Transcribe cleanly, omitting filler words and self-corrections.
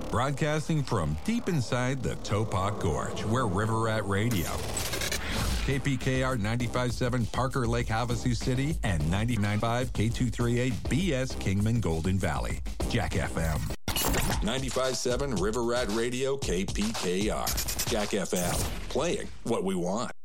Broadcasting from deep inside the Topok Gorge, we're River Rat Radio. KPKR 95.7 Parker Lake, Havasu City, and 99.5 K238 BS Kingman Golden Valley. Jack FM. 95.7 River Rat Radio KPKR. Jack FM. Playing what we want.